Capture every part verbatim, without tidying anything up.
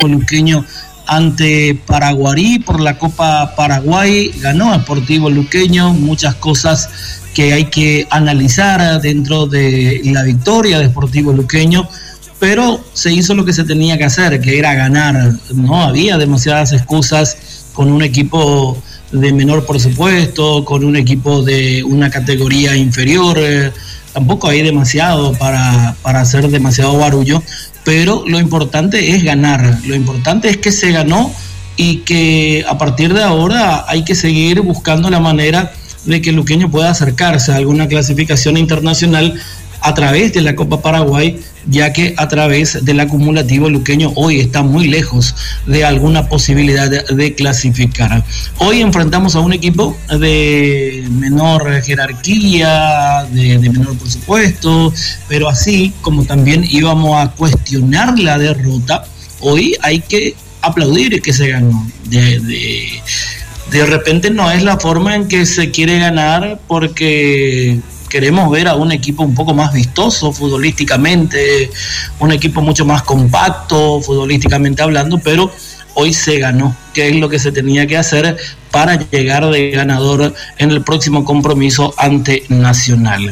Sportivo Luqueño ante Paraguarí por la Copa Paraguay. Ganó Sportivo Luqueño, muchas cosas que hay que analizar dentro de la victoria de Sportivo Luqueño, pero se hizo lo que se tenía que hacer, que era ganar. No había demasiadas excusas con un equipo de menor presupuesto, con un equipo de una categoría inferior. Eh, tampoco hay demasiado para, para hacer demasiado barullo, pero lo importante es ganar, lo importante es que se ganó y que a partir de ahora hay que seguir buscando la manera de que Luqueño pueda acercarse a alguna clasificación internacional a través de la Copa Paraguay, ya que a través del acumulativo Luqueño hoy está muy lejos de alguna posibilidad de, de clasificar. Hoy enfrentamos a un equipo de menor jerarquía, de, de menor presupuesto, pero así como también íbamos a cuestionar la derrota, hoy hay que aplaudir que se ganó. De, de, de repente no es la forma en que se quiere ganar, porque queremos ver a un equipo un poco más vistoso futbolísticamente, un equipo mucho más compacto futbolísticamente hablando, pero hoy se ganó, que es lo que se tenía que hacer para llegar de ganador en el próximo compromiso ante Nacional.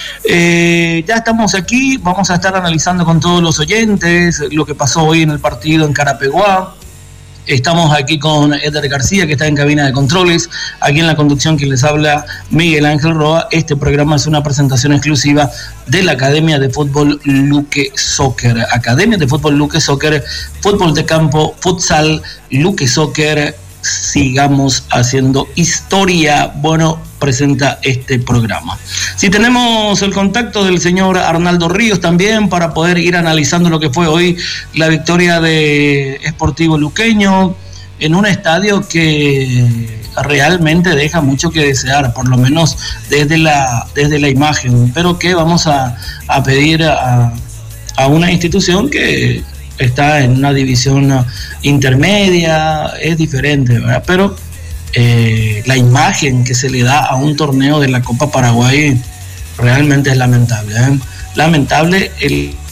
Eh, ya estamos aquí, vamos a estar analizando con todos los oyentes lo que pasó hoy en el partido en Carapeguá. Estamos aquí con Eder García, que está en cabina de controles. Aquí en la conducción quien les habla, Miguel Ángel Roa. Este programa es una presentación exclusiva de la Academia de Fútbol Luque Soccer. Academia de Fútbol Luque Soccer, fútbol de campo, futsal, Luque Soccer. Sigamos haciendo historia. Bueno, presenta este programa. Si tenemos el contacto del señor Arnaldo Ríos también para poder ir analizando lo que fue hoy la victoria de Sportivo Luqueño en un estadio que realmente deja mucho que desear, por lo menos desde la, desde la imagen, pero que vamos a, a pedir a, a una institución que está en una división intermedia, es diferente, ¿verdad? Pero eh, la imagen que se le da a un torneo de la Copa Paraguay realmente es lamentable, ¿eh? Lamentable el